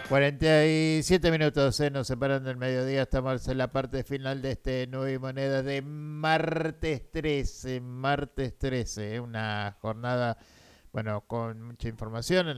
47 minutos nos separan del mediodía. Estamos en la parte final de este Nueva y Moneda de martes 13. Martes 13, una jornada, bueno, con mucha información.